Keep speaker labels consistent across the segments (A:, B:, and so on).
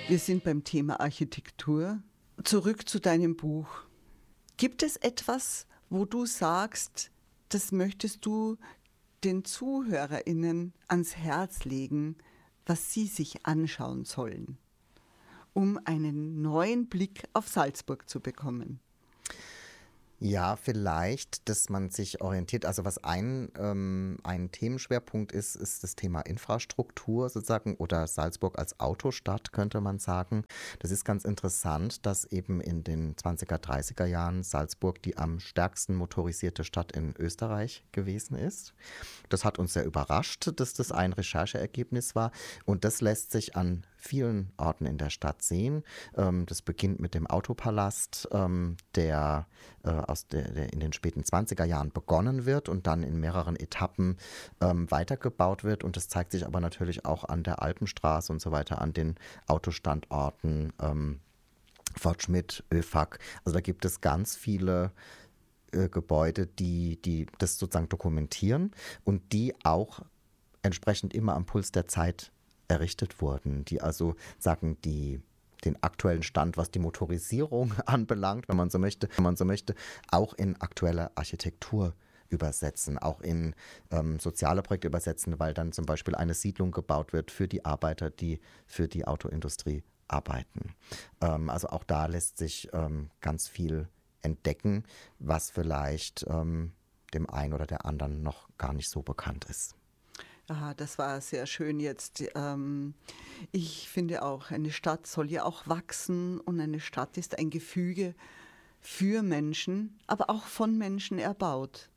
A: Wir sind beim Thema Architektur. Zurück zu deinem Buch. Gibt es etwas, wo du sagst, das möchtest du den ZuhörerInnen ans Herz legen, was sie sich anschauen sollen, um einen neuen Blick auf Salzburg zu bekommen?
B: Ja, vielleicht, dass man sich orientiert. Also was ein Themenschwerpunkt ist, ist das Thema Infrastruktur sozusagen oder Salzburg als Autostadt, könnte man sagen. Das ist ganz interessant, dass eben in den 20er, 30er Jahren Salzburg die am stärksten motorisierte Stadt in Österreich gewesen ist. Das hat uns sehr überrascht, dass das ein Rechercheergebnis war. Und das lässt sich an vielen Orten in der Stadt sehen. Das beginnt mit dem Autopalast, der in den späten 20er Jahren begonnen wird und dann in mehreren Etappen weitergebaut wird. Und das zeigt sich aber natürlich auch an der Alpenstraße und so weiter, an den Autostandorten Fort Schmidt, ÖFAG. Also da gibt es ganz viele Gebäude, die das sozusagen dokumentieren und die auch entsprechend immer am Puls der Zeit errichtet wurden, die also sagen, den aktuellen Stand, was die Motorisierung anbelangt, wenn man so möchte, auch in aktuelle Architektur übersetzen, auch in soziale Projekte übersetzen, weil dann zum Beispiel eine Siedlung gebaut wird für die Arbeiter, die für die Autoindustrie arbeiten. Also auch da lässt sich ganz viel entdecken, was vielleicht dem einen oder der anderen noch gar nicht so bekannt ist.
A: Ah, das war sehr schön jetzt. Ich finde auch, eine Stadt soll ja auch wachsen und eine Stadt ist ein Gefüge für Menschen, aber auch von Menschen erbaut.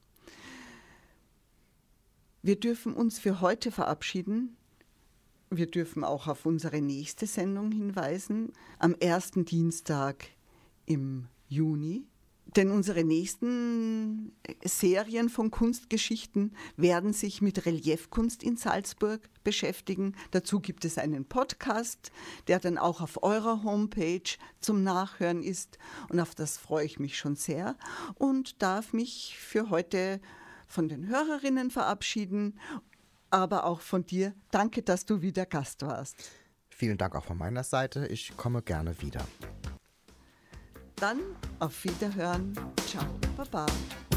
A: Wir dürfen uns für heute verabschieden. Wir dürfen auch auf unsere nächste Sendung hinweisen, am ersten Dienstag im Juni. Denn unsere nächsten Serien von Kunstgeschichten werden sich mit Reliefkunst in Salzburg beschäftigen. Dazu gibt es einen Podcast, der dann auch auf eurer Homepage zum Nachhören ist. Und auf das freue ich mich schon sehr und darf mich für heute von den Hörerinnen verabschieden, aber auch von dir. Danke, dass du wieder Gast warst.
B: Vielen Dank auch von meiner Seite. Ich komme gerne wieder.
A: Dann auf Wiederhören. Ciao, Baba.